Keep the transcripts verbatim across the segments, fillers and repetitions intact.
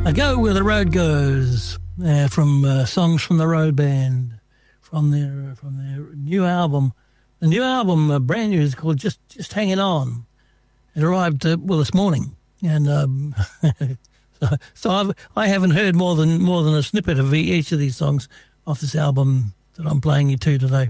I Go Where the Road Goes, uh, from uh, Songs from the Road Band, from their uh, from their new album. The new album, uh, brand new, is called Just Just Hanging On. It arrived, uh, well, this morning, and um, so, so I've, I haven't heard more than more than a snippet of each of these songs off this album that I'm playing you to today.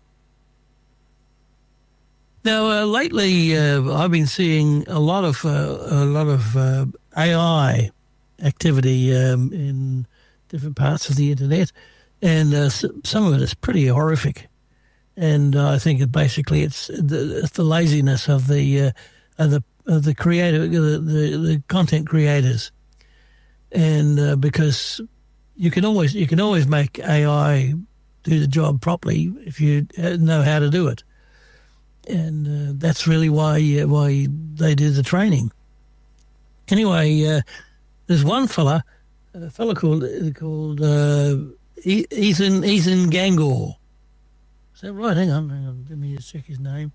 Now, uh, lately, uh, I've been seeing a lot of uh, a lot of uh, A I activity um, in different parts of the internet, and uh, some of it is pretty horrific. And uh, I think it basically it's the, it's the laziness of the uh, of the of the creator, the, the the content creators, and uh, because you can always you can always make A I do the job properly if you know how to do it, and uh, that's really why uh, why they do the training. Anyway. Uh, There's one fella, a fella called called uh, Ethan Ethan Gangor. Is that right? Hang on, hang on. Let me just check his name.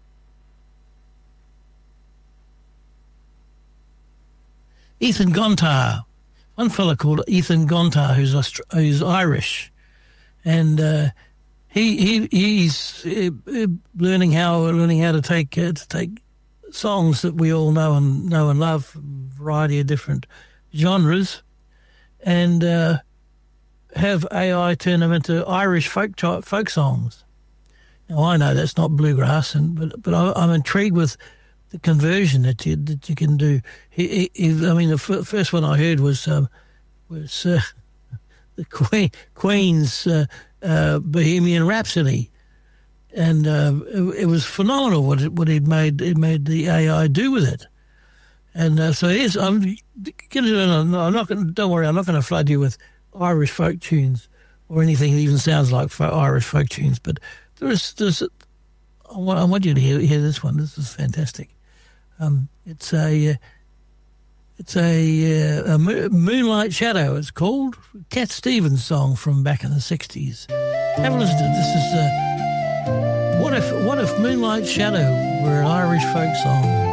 Ethan Gontar. One fella called Ethan Gontar, who's Aust- who's Irish, and uh, he he he's uh, learning how learning how to take uh, to take songs that we all know and know and love, a variety of different genres, and uh, have A I turn them into Irish folk folk songs. Now I know that's not bluegrass, and but but I, I'm intrigued with the conversion that you that you can do. He, he, I mean, the f- first one I heard was um, was uh, the Queen Queen's uh, uh, Bohemian Rhapsody, and uh, it, it was phenomenal what it what it made it made the A I do with it. And uh, so here's, I'm, I'm not going. Don't worry, I'm not going to flood you with Irish folk tunes or anything that even sounds like fo- Irish folk tunes. But there's, there's, I want, I want you to hear, hear this one. This is fantastic. Um, it's a, uh, it's a, uh, a Moonlight Shadow. It's called Cat Stevens song from back in the sixties. Have a listen to it. This is uh, what if, what if Moonlight Shadow were an Irish folk song?